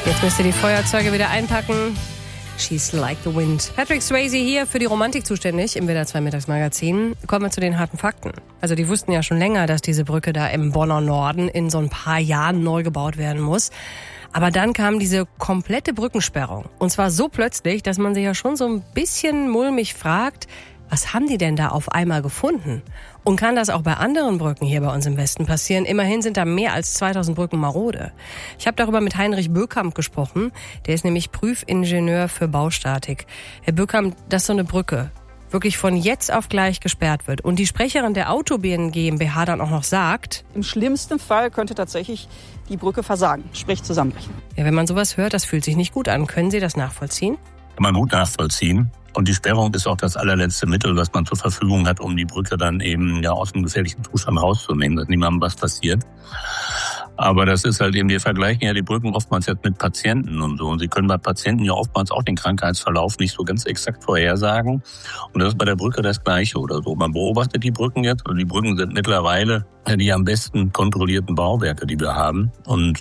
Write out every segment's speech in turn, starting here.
Jetzt müsst ihr die Feuerzeuge wieder einpacken. She's like the wind. Patrick Swayze hier, für die Romantik zuständig im WDR 2 Mittagsmagazin. Kommen wir zu den harten Fakten. Also die wussten ja schon länger, dass diese Brücke da im Bonner Norden in so ein paar Jahren neu gebaut werden muss. Aber dann kam diese komplette Brückensperrung. Und zwar so plötzlich, dass man sich ja schon so ein bisschen mulmig fragt, was haben die denn da auf einmal gefunden? Und kann das auch bei anderen Brücken hier bei uns im Westen passieren? Immerhin sind da mehr als 2000 Brücken marode. Ich habe darüber mit Heinrich Böckamp gesprochen. Der ist nämlich Prüfingenieur für Baustatik. Herr Böckamp, dass so eine Brücke wirklich von jetzt auf gleich gesperrt wird und die Sprecherin der Autobahn GmbH dann auch noch sagt, im schlimmsten Fall könnte tatsächlich die Brücke versagen, sprich zusammenbrechen. Ja, wenn man sowas hört, das fühlt sich nicht gut an. Können Sie das nachvollziehen? Kann man gut nachvollziehen. Und die Sperrung ist auch das allerletzte Mittel, was man zur Verfügung hat, um die Brücke dann eben aus dem gefährlichen Zustand rauszunehmen, dass niemandem was passiert. Aber das ist halt eben, wir vergleichen ja die Brücken oftmals jetzt mit Patienten und so. Und Sie können bei Patienten ja oftmals auch den Krankheitsverlauf nicht so ganz exakt vorhersagen. Und das ist bei der Brücke das Gleiche oder so. Man beobachtet die Brücken jetzt. Also die Brücken sind mittlerweile die am besten kontrollierten Bauwerke, die wir haben. Und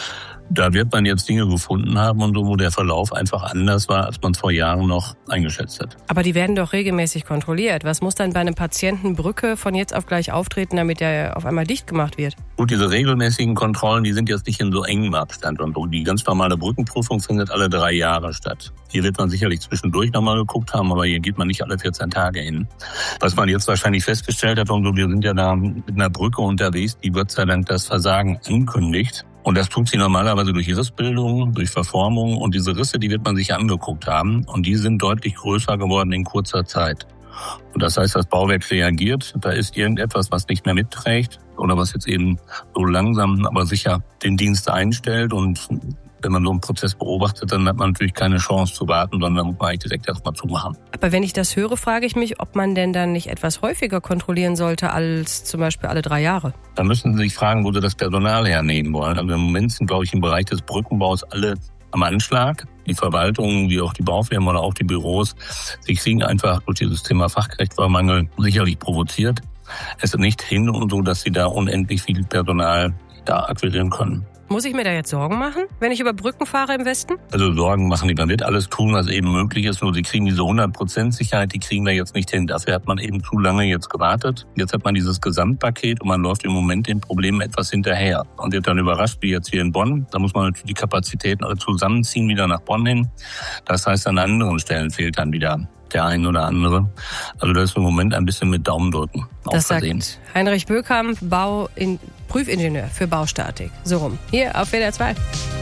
da wird man jetzt Dinge gefunden haben und so, wo der Verlauf einfach anders war, als man es vor Jahren noch eingeschätzt hat. Aber die werden doch regelmäßig kontrolliert. Was muss dann bei einem Patienten Brücke von jetzt auf gleich auftreten, damit der auf einmal dicht gemacht wird? Gut, diese regelmäßigen Kontrollen, die sind jetzt nicht in so engem Abstand und so. Die ganz normale Brückenprüfung findet alle 3 Jahre statt. Hier wird man sicherlich zwischendurch nochmal geguckt haben, aber hier geht man nicht alle 14 Tage hin. Was man jetzt wahrscheinlich festgestellt hat, und so, wir sind ja da mit einer Brücke unterwegs, die Gott sei Dank das Versagen ankündigt. Und das tut sie normalerweise durch Rissbildung, durch Verformung. Und diese Risse, die wird man sich angeguckt haben. Und die sind deutlich größer geworden in kurzer Zeit. Und das heißt, das Bauwerk reagiert. Da ist irgendetwas, was nicht mehr mitträgt oder was jetzt eben so langsam, aber sicher den Dienst einstellt. Und wenn man so einen Prozess beobachtet, dann hat man natürlich keine Chance zu warten, sondern muss man eigentlich direkt erstmal zumachen. Aber wenn ich das höre, frage ich mich, ob man denn dann nicht etwas häufiger kontrollieren sollte als zum Beispiel alle 3 Jahre. Da müssen Sie sich fragen, wo Sie das Personal hernehmen wollen. Also im Moment sind, glaube ich, im Bereich des Brückenbaus alle am Anschlag. Die Verwaltungen, wie auch die Baufirmen oder auch die Büros, sie kriegen einfach durch dieses Thema Fachkräftemangel sicherlich provoziert. Es ist nicht hin und so, dass sie da unendlich viel Personal akquirieren können. Muss ich mir da jetzt Sorgen machen, wenn ich über Brücken fahre im Westen? Also Sorgen machen die. Man wird alles tun, was eben möglich ist. Nur sie kriegen diese 100% Sicherheit, die kriegen wir jetzt nicht hin. Dafür hat man eben zu lange jetzt gewartet. Jetzt hat man dieses Gesamtpaket und man läuft im Moment den Problemen etwas hinterher. Und wird dann überrascht, wie jetzt hier in Bonn. Da muss man natürlich die Kapazitäten alle zusammenziehen, wieder nach Bonn hin. Das heißt, an anderen Stellen fehlt dann wieder der ein oder andere. Also das ist im Moment ein bisschen mit Daumendrücken. Das sagt Heinrich Böckamp, Prüfingenieur für Baustatik. So rum. Hier auf WDR 2.